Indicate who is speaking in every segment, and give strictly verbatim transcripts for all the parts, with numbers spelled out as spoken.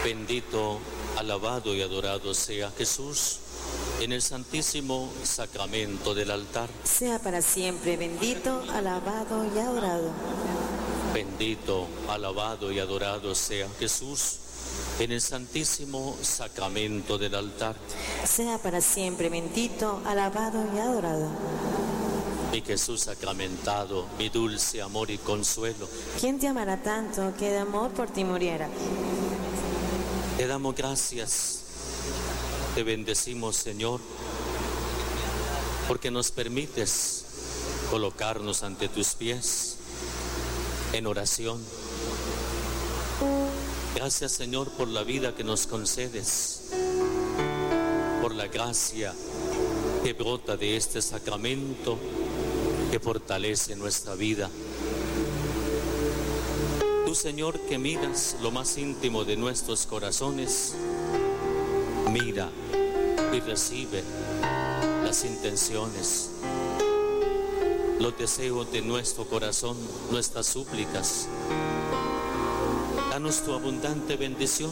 Speaker 1: Bendito, alabado y adorado sea Jesús en el santísimo sacramento del altar.
Speaker 2: Sea para siempre bendito, alabado y adorado.
Speaker 1: Bendito, alabado y adorado sea Jesús en el santísimo sacramento del altar.
Speaker 2: Sea para siempre bendito, alabado y adorado.
Speaker 1: Mi Jesús sacramentado, mi dulce amor y consuelo.
Speaker 2: ¿Quién te amará tanto que de amor por ti muriera?
Speaker 1: Te damos gracias, te bendecimos, Señor, porque nos permites colocarnos ante tus pies en oración. Gracias, Señor, por la vida que nos concedes, por la gracia que brota de este sacramento que fortalece nuestra vida. Tú, Señor, que miras lo más íntimo de nuestros corazones, mira y recibe las intenciones, los deseos de nuestro corazón, nuestras súplicas. Danos tu abundante bendición.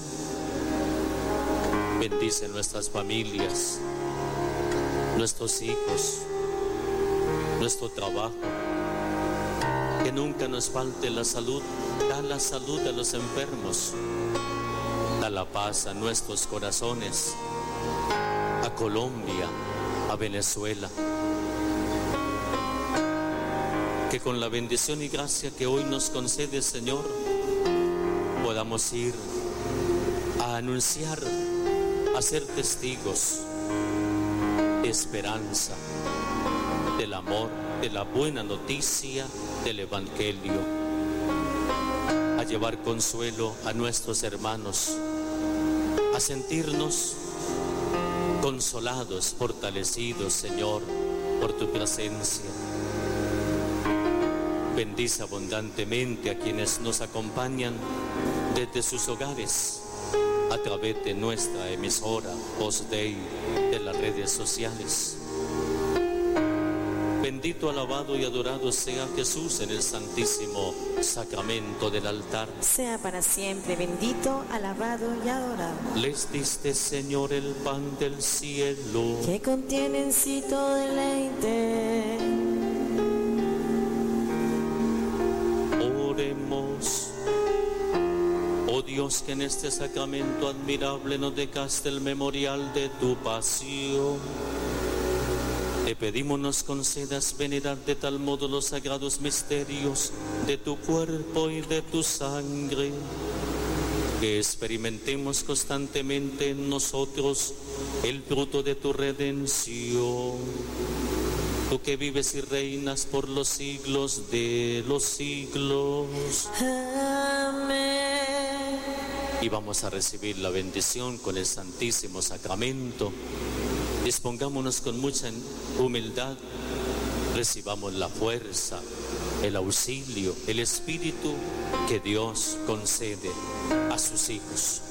Speaker 1: Bendice nuestras familias, nuestros hijos, nuestro trabajo. Que nunca nos falte la salud. Da la salud a los enfermos. Da la paz a nuestros corazones, a Colombia, a Venezuela. Que con la bendición y gracia que hoy nos concede, Señor, podamos ir a anunciar, a ser testigos de esperanza, del amor, de la buena noticia del Evangelio, a llevar consuelo a nuestros hermanos, a sentirnos consolados, fortalecidos, Señor, por tu presencia. Bendice abundantemente a quienes nos acompañan desde sus hogares a través de nuestra emisora Voz Dei de las redes sociales. Bendito, alabado y adorado sea Jesús en el santísimo sacramento del altar.
Speaker 2: Sea para siempre bendito, alabado y adorado.
Speaker 1: Les diste, Señor, el pan del cielo,
Speaker 2: que contiene en sí todo deleite.
Speaker 1: Oremos. Oh Dios, que en este sacramento admirable nos dejaste el memorial de tu pasión, te pedimos nos concedas venerar de tal modo los sagrados misterios de tu cuerpo y de tu sangre, que experimentemos constantemente en nosotros el fruto de tu redención. Tú que vives y reinas por los siglos de los siglos.
Speaker 2: Amén.
Speaker 1: Y vamos a recibir la bendición con el Santísimo Sacramento. Dispongámonos con mucha humildad, recibamos la fuerza, el auxilio, el Espíritu que Dios concede a sus hijos.